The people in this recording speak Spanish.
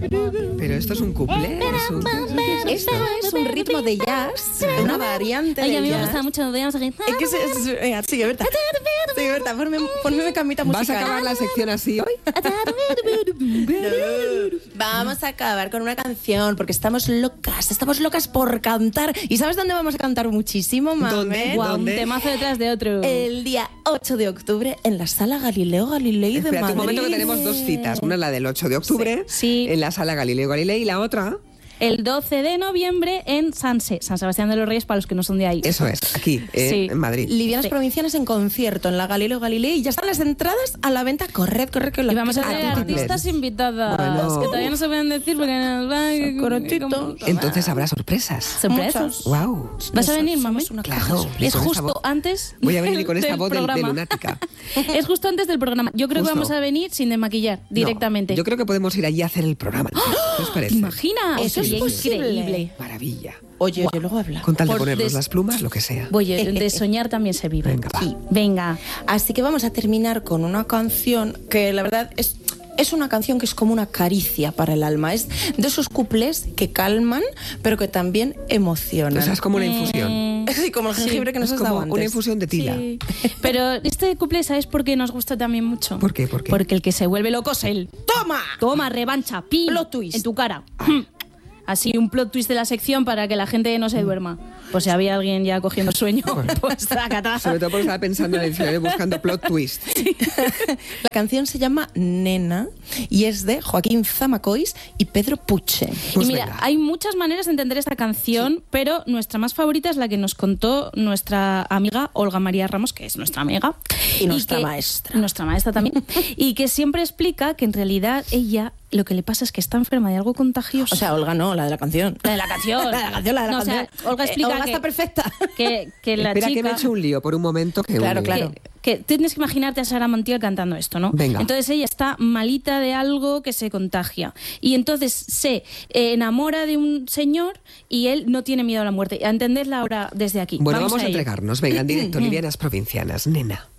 Pero esto es un cuplé. Esto es un ritmo de jazz, una variante Ay, de a mí me jazz. gusta mucho. Veamos aquí. Es que venga, sigue, Berta. Sigue, Berta, ponme una camita ¿Vas musical. a acabar la sección así hoy? Vamos a acabar con una canción, porque estamos locas por cantar. ¿Y sabes dónde vamos a cantar muchísimo, Mamen? ¿Dónde? Guau, un temazo detrás de otro. El día 8 de octubre en la Sala Galileo Galilei de Espérate Madrid. un momento que tenemos dos citas. Una la del 8 de octubre Sí. en la Sala Galileo Galilei y la otra... El 12 de noviembre en San Sebastián de los Reyes, para los que no son de ahí. Eso es, aquí, Sí. en Madrid. Livianas Sí. Provincianas en concierto en la Galileo Galilei. Y ya están las entradas a la venta. Corred, que Y vamos a que- tener tu artistas inglés. invitadas Bueno. que todavía no se pueden decir porque nos van Correctito. Entonces habrá sorpresas. sorpresas. Wow. ¿Vas a venir, Somos mami? una Claro. caja. Y Es con esa justo voz. antes. Voy a venir con esta del voz de programa. lunática. Es justo antes del programa. Yo creo Justo. que vamos a venir sin desmaquillar directamente. No, yo creo que podemos ir allí a hacer el programa. ¿Qué os parece? ¿Te imaginas? Eso es Sería posible. increíble. Maravilla. Oye, luego habla. Con tal de Por ponernos des- las plumas, lo que sea. Oye, de soñar también se vive. Venga, va. Sí. Venga. Así que vamos a terminar con una canción que la verdad es una canción que es como una caricia para el alma. Es de esos cuplés que calman, pero que también emocionan. O sea, es como una infusión. Sí, como el jengibre que nos Es has como dado antes. una infusión de tila. Sí. Pero este couple, ¿sabes por qué nos gusta también mucho? ¿Por qué? ¿Por qué? Porque el que se vuelve loco es él. ¡Toma! Toma, revancha, pin. Plot twist. En tu cara. Así un plot twist de la sección para que la gente no se duerma. Pues si había alguien ya cogiendo sueño, pues tacata. Sobre todo porque estaba pensando en el diccionario buscando plot twist. La canción se llama Nena y es de Joaquín Zamacois y Pedro Puche. Pues Y mira, venga. hay muchas maneras de entender esta canción, pero nuestra más favorita es la que nos contó nuestra amiga Olga María Ramos, que es nuestra amiga. Y nuestra maestra. Nuestra maestra también. Y que siempre explica que en realidad ella lo que le pasa es que está enferma de algo contagioso. O sea, Olga no, la de la canción. la de la canción. La de la canción, la de la No, o sea, canción. Olga explica Olga que, está perfecta. que la Espera, chica... que me he hecho un lío por un momento. Claro, claro. Que tienes que imaginarte a Sara Montiel cantando esto, ¿no? Venga. Entonces ella está malita de algo que se contagia. Y entonces se enamora de un señor y él no tiene miedo a la muerte. A entenderla ahora desde aquí. Bueno, vamos a ello. entregarnos. Venga, en directo, Livianas Provincianas. Nena.